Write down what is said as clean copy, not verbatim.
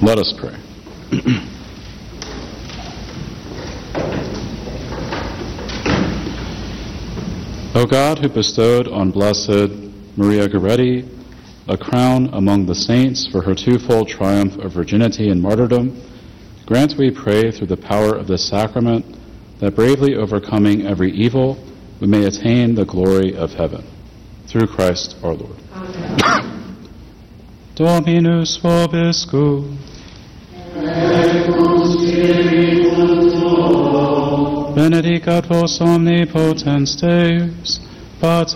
Let us pray. O God, who bestowed on Blessed Maria Goretti a crown among the saints for her twofold triumph of virginity and martyrdom, grant, we pray, through the power of this sacrament, that bravely overcoming every evil, we may attain the glory of heaven. Through Christ our Lord. Amen. Dominus vobiscum. Benedicat vos omnipotens Deus, Pater